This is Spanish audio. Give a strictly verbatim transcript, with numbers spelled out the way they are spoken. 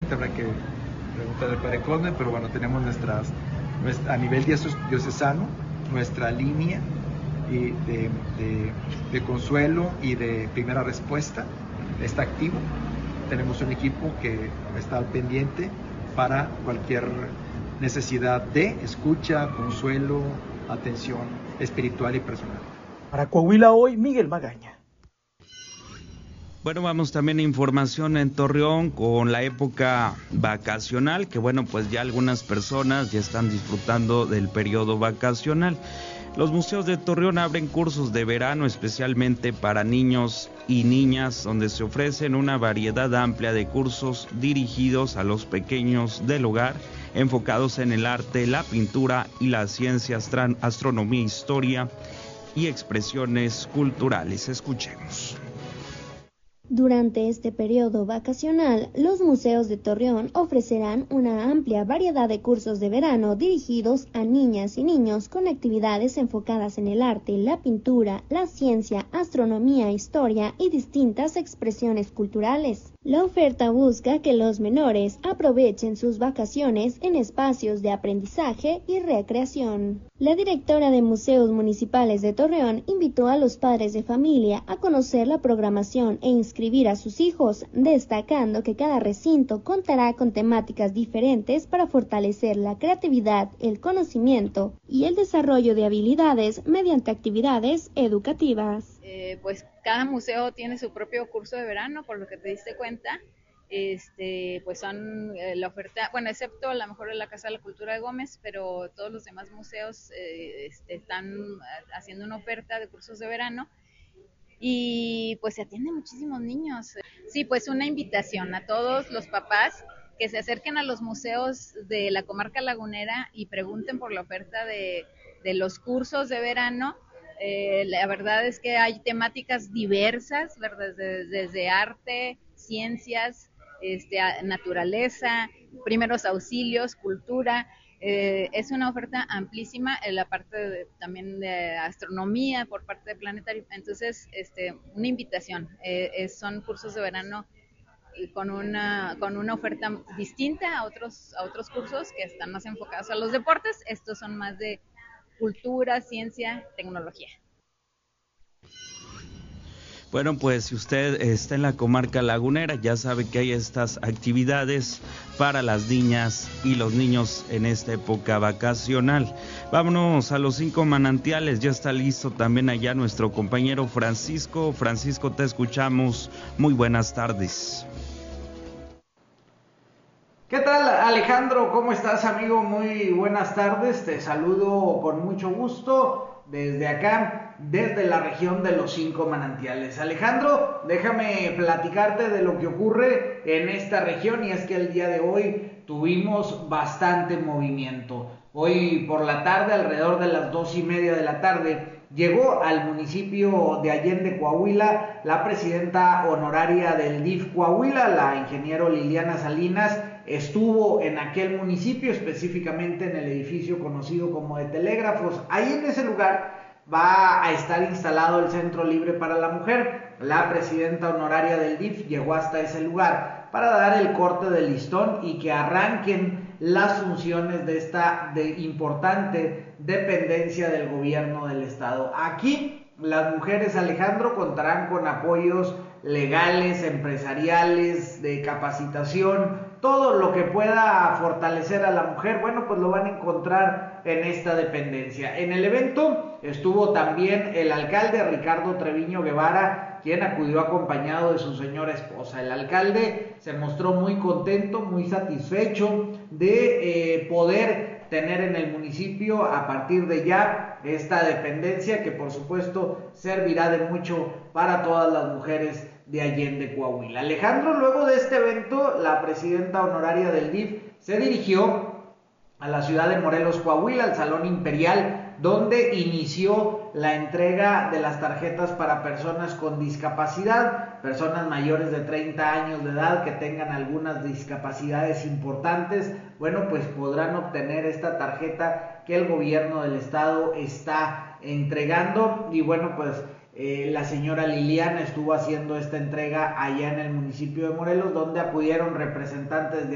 habrá que preguntar al padre Conde, pero bueno, tenemos nuestras, nuestra, a nivel diocesano, nuestra línea de, de, de, de consuelo y de primera respuesta está activo. Tenemos un equipo que está al pendiente para cualquier necesidad de escucha, consuelo, atención espiritual y personal. Para Coahuila Hoy, Miguel Magaña. Bueno, vamos también a información en Torreón con la época vacacional, que bueno, pues ya algunas personas ya están disfrutando del periodo vacacional. Los museos de Torreón abren cursos de verano especialmente para niños y niñas, donde se ofrecen una variedad amplia de cursos dirigidos a los pequeños del hogar, enfocados en el arte, la pintura y la ciencia, astronomía, historia y expresiones culturales. Escuchemos. Durante este periodo vacacional, los museos de Torreón ofrecerán una amplia variedad de cursos de verano dirigidos a niñas y niños con actividades enfocadas en el arte, la pintura, la ciencia, astronomía, historia y distintas expresiones culturales. La oferta busca que los menores aprovechen sus vacaciones en espacios de aprendizaje y recreación. La directora de Museos Municipales de Torreón invitó a los padres de familia a conocer la programación e inscribir a sus hijos, destacando que cada recinto contará con temáticas diferentes para fortalecer la creatividad, el conocimiento y el desarrollo de habilidades mediante actividades educativas. Eh, pues cada museo tiene su propio curso de verano, por lo que te diste cuenta. Este, pues son eh, la oferta, bueno, excepto a lo mejor en la Casa de la Cultura de Gómez, pero todos los demás museos eh, este, están haciendo una oferta de cursos de verano y pues se atienden muchísimos niños. Sí, pues una invitación a todos los papás que se acerquen a los museos de la comarca lagunera y pregunten por la oferta de, de los cursos de verano. Eh, la verdad es que hay temáticas diversas, ¿verdad? Desde, desde arte, ciencias, este, naturaleza, primeros auxilios, cultura. Eh, es una oferta amplísima en la parte de, también de astronomía por parte de Planetario. Entonces, este, una invitación. Eh, es, son cursos de verano con una con una oferta distinta a otros a otros cursos que están más enfocados a los deportes. Estos son más de cultura, ciencia, tecnología. Bueno, pues si usted está en la comarca lagunera, ya sabe que hay estas actividades para las niñas y los niños en esta época vacacional. Vámonos a los cinco manantiales, ya está listo también allá nuestro compañero Francisco. Francisco, te escuchamos. Muy buenas tardes. ¿Qué tal, Alejandro? ¿Cómo estás, amigo? Muy buenas tardes. Te saludo con mucho gusto desde acá, desde la región de los cinco manantiales. Alejandro, déjame platicarte de lo que ocurre en esta región, y es que el día de hoy tuvimos bastante movimiento. Hoy por la tarde, alrededor de las dos y media de la tarde, llegó al municipio de Allende, Coahuila, la presidenta honoraria del D I F Coahuila, la ingeniero Liliana Salinas. Estuvo en aquel municipio, específicamente en el edificio conocido como de Telégrafos. Ahí en ese lugar va a estar instalado el Centro Libre para la Mujer. La presidenta honoraria del D I F llegó hasta ese lugar para dar el corte de listón y que arranquen las funciones de esta de importante dependencia del gobierno del estado. Aquí las mujeres, Alejandro, contarán con apoyos legales, empresariales, de capacitación, todo lo que pueda fortalecer a la mujer, bueno, pues lo van a encontrar en esta dependencia. En el evento estuvo también el alcalde Ricardo Treviño Guevara, quien acudió acompañado de su señora esposa. El alcalde se mostró muy contento, muy satisfecho de eh, poder tener en el municipio a partir de ya esta dependencia que por supuesto servirá de mucho para todas las mujeres de Allende, Coahuila. Alejandro, luego de este evento, la presidenta honoraria del D I F se dirigió a la ciudad de Morelos, Coahuila, al Salón Imperial, donde inició la entrega de las tarjetas para personas con discapacidad, personas mayores de treinta años de edad que tengan algunas discapacidades importantes. Bueno, pues podrán obtener esta tarjeta que el gobierno del estado está entregando. Y bueno, pues Eh, la señora Liliana estuvo haciendo esta entrega allá en el municipio de Morelos, donde acudieron representantes de